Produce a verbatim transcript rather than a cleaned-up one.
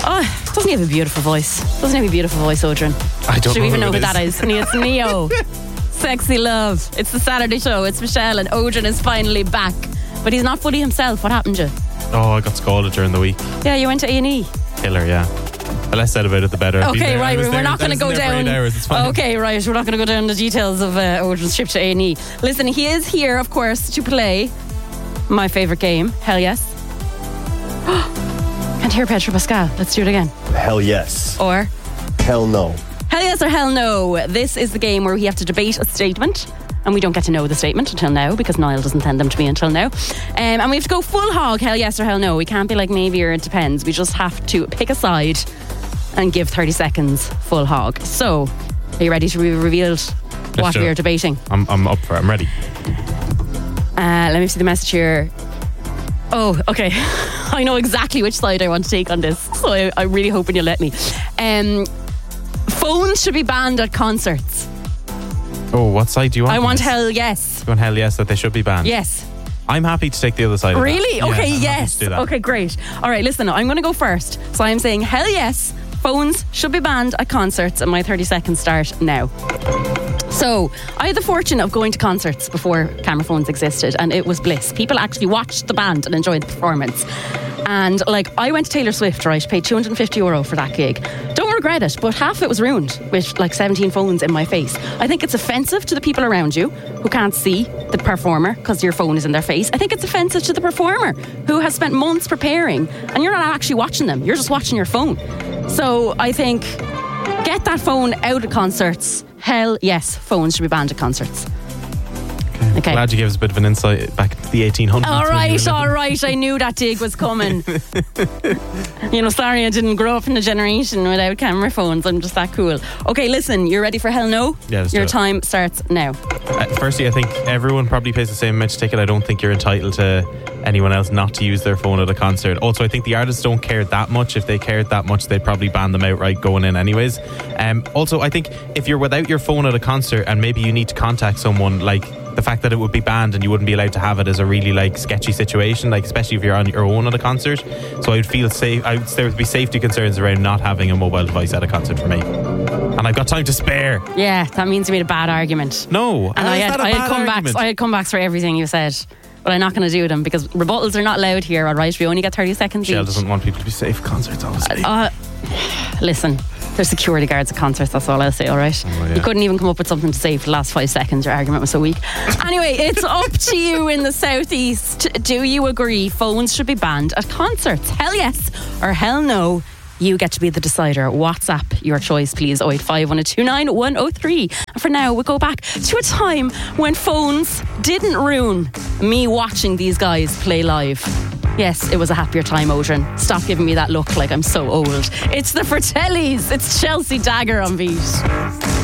Oh, doesn't he have a beautiful voice? Doesn't he have a beautiful voice, Odrin? I don't Do know you even who know it who is. that is? And it's Neo. Sexy Love. It's the Saturday show. It's Michelle and Odrin is finally back. But he's not fully himself. What happened to you? Oh, I got scalded during the week. Yeah, you went to A and E. Killer, yeah. The less said about it, the better. I've been Okay, there. I right, was we're there- not I going to was go there for down. eight hours, it's fine. Okay, right, we're not going to go down the details of uh, Odrin's trip to A and E. Listen, he is here, of course, to play my favourite game, Hell Yes. Can't hear Pedro Pascal. Let's do it again. Hell yes. Or Hell no. Hell Yes or Hell No. This is the game where we have to debate a statement. And we don't get to know the statement until now because Niall doesn't send them to me until now. Um, and we have to go full hog, hell yes or hell no. We can't be like maybe or it depends. We just have to pick a side and give thirty seconds full hog. So, are you ready to be revealed what do we it. are debating? I'm, I'm up for it. I'm ready. Uh, let me see the message here. Oh, okay. I know exactly which side I want to take on this. So I, I'm really hoping you'll let me. Um, phones should be banned at concerts. Oh, what side do you want? I on want this? hell yes. You want hell yes, that they should be banned? Yes. I'm happy to take the other side of that. Really? Yeah, Okay, I'm happy yes. to do that. Okay, great. All right, listen, I'm going to go first. So I'm saying hell yes, phones should be banned at concerts, and my thirty seconds start now. So, I had the fortune of going to concerts before camera phones existed, and it was bliss. People actually watched the band and enjoyed the performance. And, like, I went to Taylor Swift, right? Paid two hundred fifty euro for that gig. Don't regret it, but half of it was ruined with, like, seventeen phones in my face. I think it's offensive to the people around you who can't see the performer because your phone is in their face. I think it's offensive to the performer who has spent months preparing, and you're not actually watching them. You're just watching your phone. So, I think, get that phone out of concerts. Hell yes, phones should be banned at concerts. Okay. Glad you gave us a bit of an insight back to the eighteen hundreds. All when you were right, living. all right. I knew that dig was coming. You know, sorry I didn't grow up in a generation without camera phones. I'm just that cool. Okay, listen, you ready for hell no? Yeah, let's do Your it. time starts now. Uh, firstly, I think everyone probably pays the same amount to ticket. I don't think you're entitled to anyone else not to use their phone at a concert. Also, I think the artists don't care that much. If they cared that much, they'd probably ban them outright going in anyways. Um, also, I think if you're without your phone at a concert and maybe you need to contact someone, like the fact that it would be banned and you wouldn't be allowed to have it is a really like sketchy situation, like especially if you're on your own at a concert. So I would feel safe. I would, there would be safety concerns around not having a mobile device at a concert for me. And I've got time to spare. Yeah, that means you made a bad argument. No, And how I is had, that a I had bad comebacks. argument? I had comebacks for everything you said. But I'm not going to do them because rebuttals are not allowed here, all right? We only get thirty seconds Shell each. doesn't want people to be safe at concerts, obviously. Uh, listen, there's security guards at concerts, that's all I'll say, all right? Oh, yeah. You couldn't even come up with something to say for the last five seconds. Your argument was so weak. Anyway, it's up to you in the southeast. Do you agree phones should be banned at concerts? Hell yes or hell no? You get to be the decider. WhatsApp your choice, please. oh eight five, one oh two nine, one oh three. And for now, we'll go back to a time when phones didn't ruin me watching these guys play live. Yes, it was a happier time, Odrin. Stop giving me that look like I'm so old. It's the Fratellis. It's Chelsea Dagger on beat.